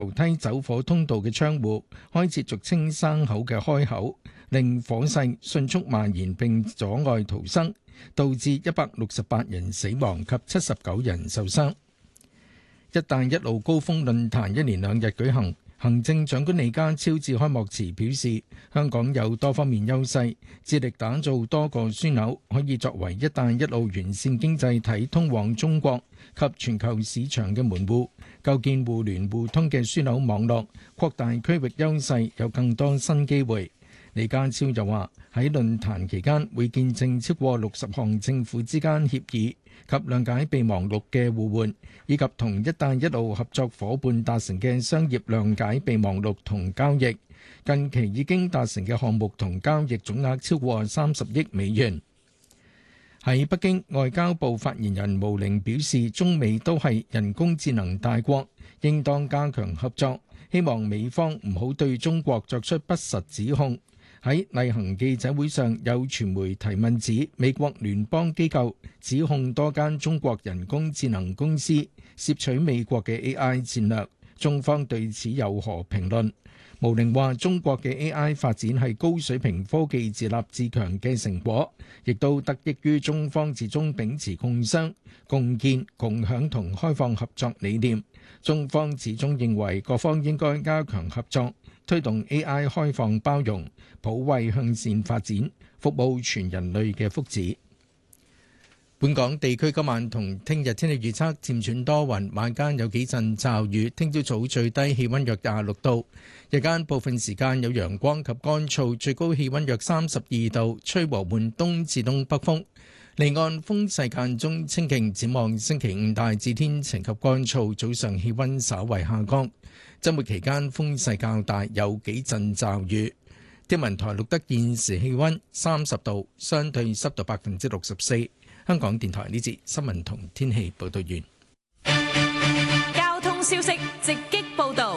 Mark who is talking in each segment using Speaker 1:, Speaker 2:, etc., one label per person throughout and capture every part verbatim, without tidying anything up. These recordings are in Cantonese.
Speaker 1: 樓梯走火通道嘅窗戶開設俗稱生口嘅開口，令火勢迅速蔓延並阻礙逃生，導致一百六十八人死亡及七十九人受傷。一帶一路高峰論壇一連兩日舉行，行政長官李家超致開幕辭表示，香港有多方面優勢，致力打造多個樞紐，可以作為一帶一路完善經濟體通往中國及全球市場嘅門戶，構建互聯互通嘅樞紐網絡，擴大區域優勢，有更多新機會。李家超又話，喺論壇期間會見證超過六十項政府之間協議及諒解備忘錄嘅互換，以及同一帶一路合作夥伴達成嘅商業諒解備忘錄同交易。近期已經達成嘅項目同交易總額超過三十億美元。喺北京，外交部發言人毛寧表示，中美都係人工智能大國，應當加強合作，希望美方唔好對中國作出不實指控。喺例行記者會上，有傳媒提問指美國聯邦機構指控多間中國人工智能公司竊取美國嘅 A I 戰略，中方對此有何評論？毛寧話：中國嘅 A I 發展係高水平科技自立自強嘅成果，亦都得益於中方始終秉持共商、共建、共享同開放合作理念。中方始終認為各方應該加強合作，推動 A I 開放包容、普惠向善發展，服務全人類嘅福祉。本港地區今晚同聽日天氣預測漸轉多雲，晚間有幾陣驟雨。聽朝早最低氣溫約廿六度，日間部分時間有陽光及乾燥，最高氣溫約三十二度，吹和緩東至東北風。離岸風勢間中清勁。展望星期五大致天晴及乾燥，早上氣溫稍為下降。周末期間風勢較大，有幾陣驟雨。天文台錄得現時氣溫三十度，相對濕度百分之六十四。香港電台呢節新聞同天氣報道完。
Speaker 2: 交通消息直擊報道。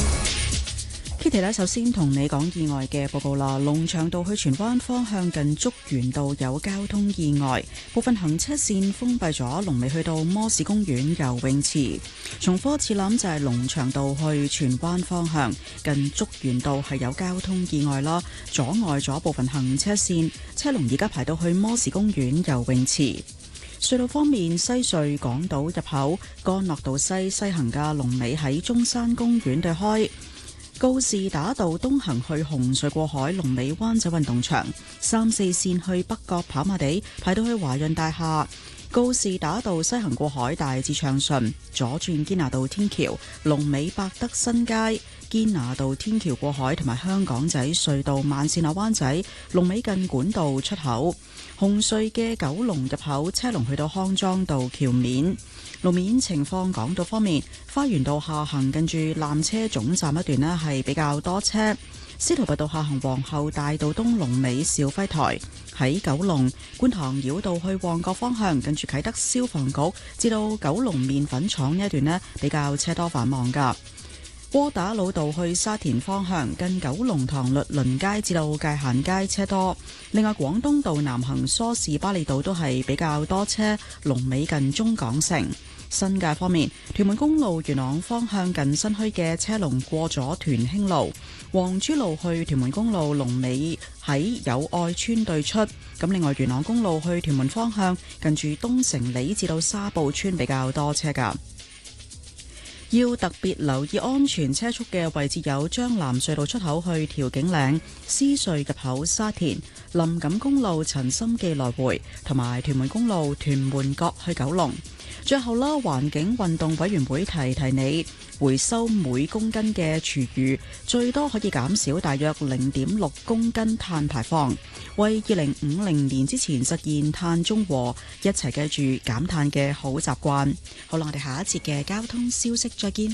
Speaker 3: Kitty 咧，首先同你講意外嘅報告啦。龍翔道去荃灣方向近竹園道有交通意外，部分行車線封閉咗，龍尾去到摩士公園游泳池。重複次諗就係龍翔道去荃灣方向近竹園道係有交通意外啦，阻礙咗部分行車線，車龍而家排到去摩士公園游泳池。隧道方面，西隧港島入口干諾道西西行嘅龍尾喺中山公園對開。告士打道東行去紅隧過海，龍尾灣仔運動場。三四線去北角跑馬地排到去華潤大廈。告士打道西行過海大致暢順，左轉堅拿道天橋龍尾百德新街。堅拿道天橋過海同埋香港仔隧道慢線落灣仔龍尾近管道出口。紅隧嘅九龍入口車龍去到康莊道橋面。路面情況，港島方面，花園道下行近住纜車總站一段呢係比較多車。司徒拔道下行皇后大道東龍尾兆輝台。喺九龍觀塘繞道去旺角方向近住啟德消防局至到九龍麵粉廠呢一段呢比較車多繁忙噶。窩打老道去沙田方向近九龍塘律倫街至到界限街車多。另外廣東道南行梳士巴利道都係比較多車，龍尾近中港城。新界方面，屯門公路元朗方向近新墟嘅車龍過咗屯興路。黃珠路去屯門公路龍尾喺友愛村對出。咁另外元朗公路去屯門方向近住東城里至到沙埔村比較多車噶。要特別留意安全車速嘅位置有將藍隧道出口去調景嶺、獅隧入口沙田、林錦公路陳心記來回，同埋屯門公路屯門角去九龍。最後啦，環境運動委員會提提你，回收每公斤嘅廚餘最多可以減少大約零點六公斤碳排放，為二零五零年之前實現碳中和，一齊記住減碳嘅好習慣。好啦，我哋下一節嘅交通消息再見。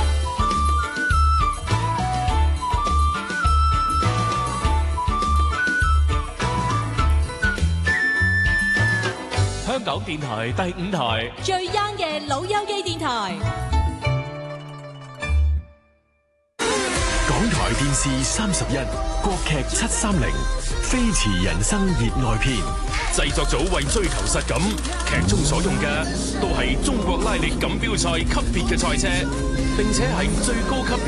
Speaker 4: 香港電台第五台
Speaker 2: 最 young 嘅老友記電台，
Speaker 4: 港台電視三十一，國劇七三零，飛馳人生熱愛篇。製作組為追求實感，劇中所用嘅都係中國拉力錦標賽級別嘅賽車。 並且係最高級別